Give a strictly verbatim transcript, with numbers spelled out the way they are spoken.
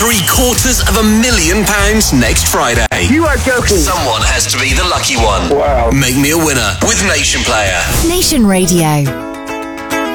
three quarters of a million pounds next Friday. You are joking. Someone has to be the lucky one. Wow. Make me a winner with Nation Player. Nation Radio.